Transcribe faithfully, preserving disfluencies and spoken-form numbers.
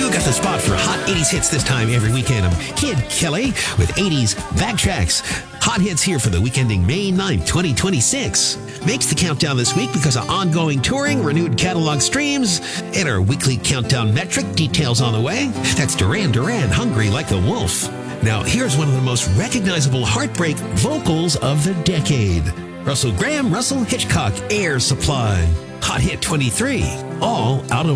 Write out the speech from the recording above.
Who got the spot for Hot eighties hits this time every weekend? I'm Kid Kelly with eighties Backtracks. Hot hits here for the week ending May ninth, twenty twenty-six. Makes the countdown this week because of ongoing touring, renewed catalog streams, and our weekly countdown metric. Details on the way. That's Duran Duran, Hungry Like a Wolf. Now, here's one of the most recognizable heartbreak vocals of the decade. Russell Graham, Russell Hitchcock, Air Supply. Hot hit twenty-three, All Out of